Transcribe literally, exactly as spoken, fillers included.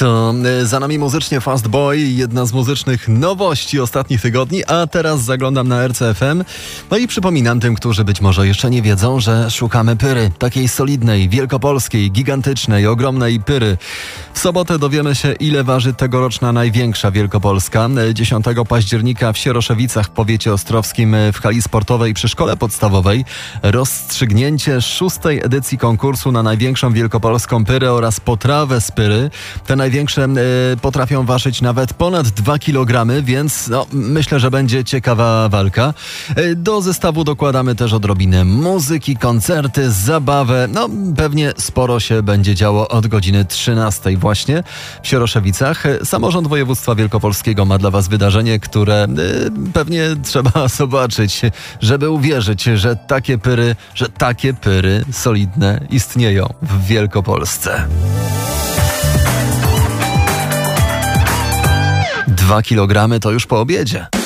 To za nami muzycznie Fast Boy, jedna z muzycznych nowości ostatnich tygodni, a teraz zaglądam na R C F M. No i przypominam tym, którzy być może jeszcze nie wiedzą, że szukamy pyry, takiej solidnej, wielkopolskiej, gigantycznej, ogromnej pyry. W sobotę dowiemy się, ile waży tegoroczna największa wielkopolska. dziesiątego października w Sieroszewicach w powiecie ostrowskim w hali sportowej przy szkole podstawowej rozstrzygnięcie szóstej edycji konkursu na największą wielkopolską pyrę oraz potrawę z pyry. Te największe y, potrafią ważyć nawet ponad dwa kilogramy, więc no, myślę, że będzie ciekawa walka. Y, do zestawu dokładamy też odrobinę muzyki, koncerty, zabawę. No pewnie sporo się będzie działo od godziny trzynastej właśnie w Sieroszewicach. Samorząd Województwa Wielkopolskiego ma dla was wydarzenie, które y, pewnie trzeba zobaczyć, żeby uwierzyć, że takie pyry, że takie pyry solidne istnieją w Wielkopolsce. Dwa kilogramy to już po obiedzie.